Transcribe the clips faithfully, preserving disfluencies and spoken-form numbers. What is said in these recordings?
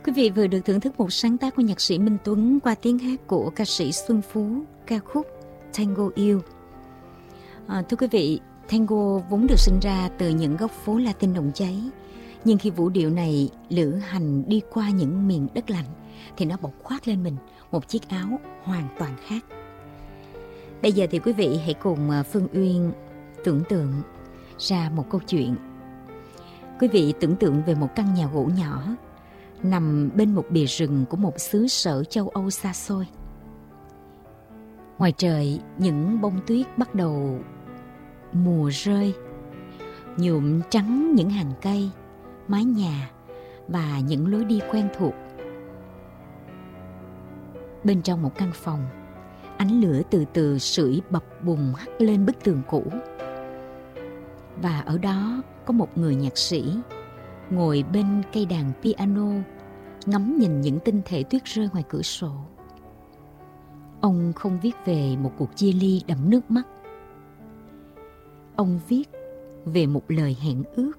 Quý vị vừa được thưởng thức một sáng tác của nhạc sĩ Minh Tuấn qua tiếng hát của ca sĩ Xuân Phú, ca khúc Tango Yêu. À, thưa quý vị, tango vốn được sinh ra từ những góc phố Latin nồng cháy, nhưng khi vũ điệu này lữ hành đi qua những miền đất lạnh thì nó bộc khoác lên mình một chiếc áo hoàn toàn khác. Bây giờ thì quý vị hãy cùng Phương Uyên tưởng tượng ra một câu chuyện. Quý vị tưởng tượng về một căn nhà gỗ nhỏ nằm bên một bìa rừng của một xứ sở châu Âu xa xôi. Ngoài trời, những bông tuyết bắt đầu mùa rơi, nhuộm trắng những hàng cây, mái nhà và những lối đi quen thuộc. Bên trong một căn phòng, ánh lửa từ từ sưởi bập bùng hắt lên bức tường cũ. Và ở đó có một người nhạc sĩ ngồi bên cây đàn piano, ngắm nhìn những tinh thể tuyết rơi ngoài cửa sổ. Ông không viết về một cuộc chia ly đẫm nước mắt. Ông viết về một lời hẹn ước.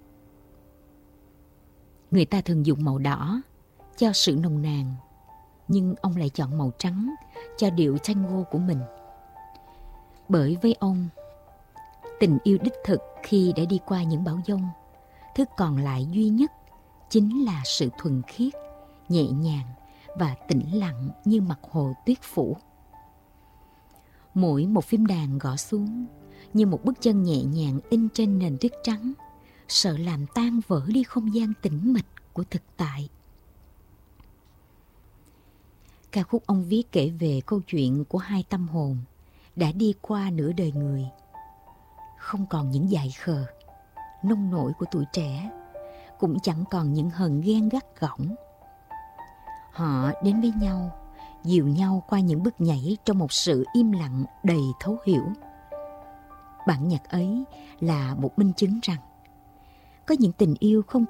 Người ta thường dùng màu đỏ cho sự nồng nàn, nhưng ông lại chọn màu trắng cho điệu tango của mình. Bởi với ông, tình yêu đích thực khi đã đi qua những bão giông, thứ còn lại duy nhất chính là sự thuần khiết, nhẹ nhàng và tĩnh lặng như mặt hồ tuyết phủ. Mỗi một phím đàn gõ xuống như một bước chân nhẹ nhàng in trên nền tuyết trắng, sợ làm tan vỡ đi không gian tĩnh mịch của thực tại. Ca khúc ông viết kể về câu chuyện của hai tâm hồn đã đi qua nửa đời người, không còn những dại khờ, nông nổi của tuổi trẻ, cũng chẳng còn những hờn ghen gắt gỏng. Họ đến với nhau, dìu nhau qua những bước nhảy trong một sự im lặng đầy thấu hiểu. Bản nhạc ấy là một minh chứng rằng có những tình yêu không